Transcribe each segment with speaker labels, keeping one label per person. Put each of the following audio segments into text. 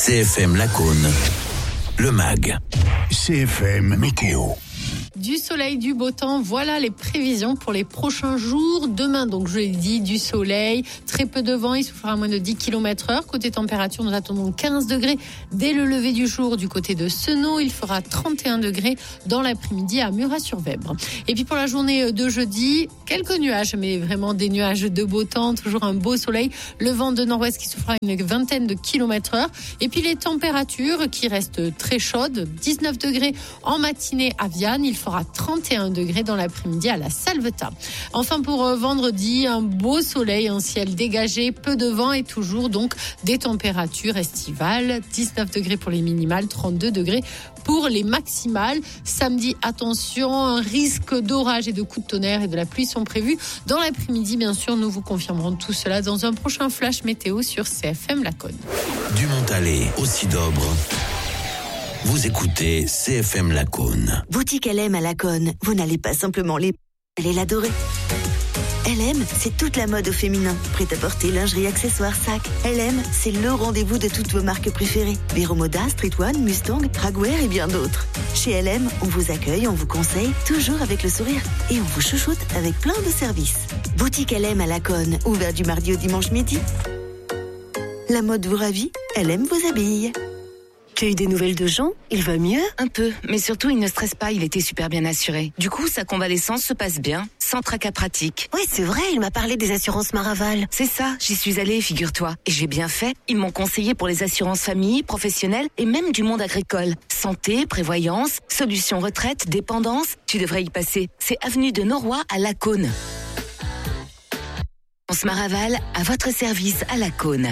Speaker 1: CFM Lacaune, le MAG.
Speaker 2: CFM Météo.
Speaker 3: Du soleil, du beau temps, voilà les prévisions pour les prochains jours. Demain, donc je l'ai dit, du soleil, très peu de vent, il soufflera à moins de 10 km/h. Côté température, nous attendons 15 degrés dès le lever du jour du côté de Senaux. Il fera 31 degrés dans l'après-midi à Murat-sur-Vèbre. Et puis pour la journée de jeudi, quelques nuages, mais vraiment des nuages de beau temps, toujours un beau soleil. Le vent de nord-ouest qui soufflera une vingtaine de km/h. Et puis les températures qui restent très chaudes, 19 degrés en matinée à Vianne. Il fera 31 degrés dans l'après-midi à la Salvetat. Enfin pour vendredi, un beau soleil, un ciel dégagé, peu de vent et toujours donc des températures estivales. 19 degrés pour les minimales, 32 degrés pour les maximales. Samedi, attention, un risque d'orage et de coups de tonnerre et de la pluie sont prévus. Dans l'après-midi, bien sûr, nous vous confirmerons tout cela dans un prochain flash météo sur CFM Lacaune.
Speaker 1: Du Montalet au Sidobre. Vous écoutez CFM Lacaune.
Speaker 4: Boutique LM à Lacaune. Vous n'allez pas simplement allez l'adorer. LM, c'est toute la mode au féminin. Prêt-à-porter, lingerie, accessoires, sacs. LM, c'est le rendez-vous de toutes vos marques préférées. Vero Moda, Street One, Mustang, Dragwear et bien d'autres. Chez LM, on vous accueille, on vous conseille, toujours avec le sourire. Et on vous chouchoute avec plein de services. Boutique LM à Lacaune, ouvert du mardi au dimanche midi. La mode vous ravit, LM vous habille.
Speaker 5: Tu as eu des nouvelles de Jean ? Il va mieux ?
Speaker 6: Un peu, mais surtout il ne stresse pas, il était super bien assuré. Du coup, sa convalescence se passe bien, sans tracas pratiques.
Speaker 5: Oui, c'est vrai, il m'a parlé des assurances Maraval.
Speaker 6: C'est ça, j'y suis allée, figure-toi. Et j'ai bien fait, ils m'ont conseillé pour les assurances famille, professionnelles et même du monde agricole. Santé, prévoyance, solutions retraite, dépendance, tu devrais y passer. C'est avenue de Noroy à Lacaune. Assurance Maraval, à votre service à Lacaune.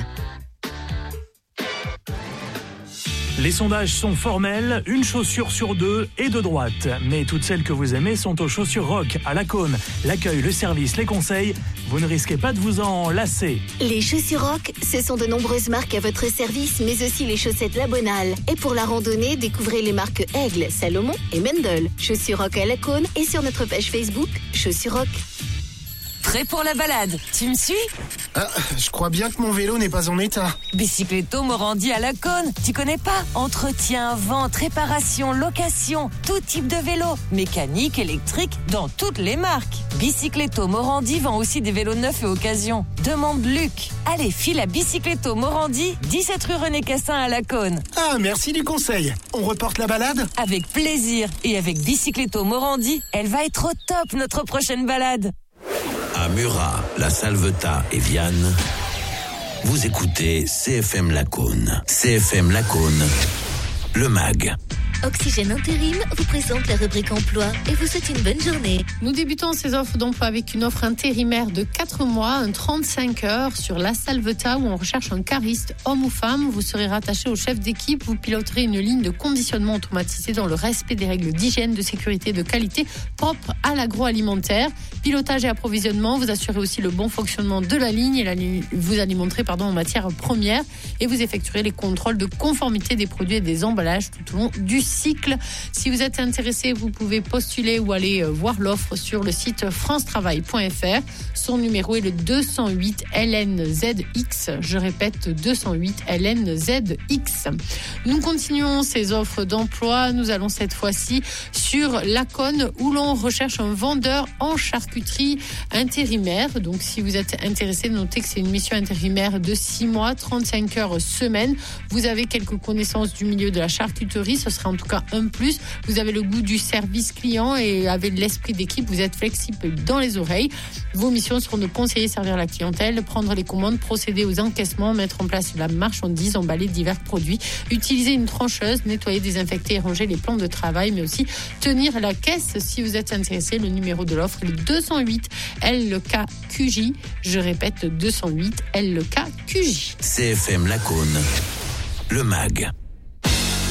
Speaker 7: Les sondages sont formels, une chaussure sur deux est de droite. Mais toutes celles que vous aimez sont aux chaussures Rock à Lacaune. L'accueil, le service, les conseils, vous ne risquez pas de vous en lasser.
Speaker 5: Les chaussures Rock, ce sont de nombreuses marques à votre service, mais aussi les chaussettes La Bonale. Et pour la randonnée, découvrez les marques Aigle, Salomon et Mendel. Chaussures Rock à Lacaune et sur notre page Facebook, Chaussures Rock.
Speaker 8: Prêt pour la balade, tu me suis ?
Speaker 2: Ah, je crois bien que mon vélo n'est pas en état.
Speaker 8: Bicycletto Morandi à Lacaune, tu connais pas ? Entretien, vente, réparation, location, tout type de vélo, mécanique, électrique, dans toutes les marques. Bicycletto Morandi vend aussi des vélos neufs et occasion. Demande Luc. Allez, file à Bicycletto Morandi, 17 rue René Cassin à Lacaune.
Speaker 2: Ah, merci du conseil. On reporte la balade ?
Speaker 8: Avec plaisir. Et avec Bicycletto Morandi, elle va être au top notre prochaine balade.
Speaker 1: À Murat, la Salvetat et Vianne, vous écoutez CFM Lacaune. CFM Lacaune, le MAG.
Speaker 9: Oxygène Intérim vous présente la rubrique emploi et vous souhaite une bonne journée.
Speaker 3: Nous débutons ces offres d'emploi avec une offre intérimaire de 4 mois, un 35 heures sur la Salvetat où on recherche un cariste, homme ou femme. Vous serez rattaché au chef d'équipe, vous piloterez une ligne de conditionnement automatisée dans le respect des règles d'hygiène, de sécurité et de qualité propres à l'agroalimentaire. Pilotage et approvisionnement, vous assurez aussi le bon fonctionnement de la ligne et vous alimenterez en matière première et vous effectuerez les contrôles de conformité des produits et des emballages tout au long du cycle. Si vous êtes intéressé, vous pouvez postuler ou aller voir l'offre sur le site francetravail.fr. Son numéro est le 208 LNZX. Je répète, 208 LNZX. Nous continuons ces offres d'emploi. Nous allons cette fois-ci sur Lacaune où l'on recherche un vendeur en charcuterie intérimaire. Donc si vous êtes intéressé, notez que c'est une mission intérimaire de 6 mois, 35 heures semaine. Vous avez quelques connaissances du milieu de la charcuterie, ce sera en tout cas un plus. Vous avez le goût du service client et avec l'esprit d'équipe, vous êtes flexible dans les oreilles. Vos missions seront de conseiller, servir la clientèle, prendre les commandes, procéder aux encaissements, mettre en place la marchandise, emballer divers produits, utiliser une trancheuse, nettoyer, désinfecter et ranger les plans de travail, mais aussi tenir la caisse. Si vous êtes intéressé, le numéro de l'offre est le 208 LKQJ. Je répète, 208 LKQJ.
Speaker 1: CFM Lacaune, le MAG.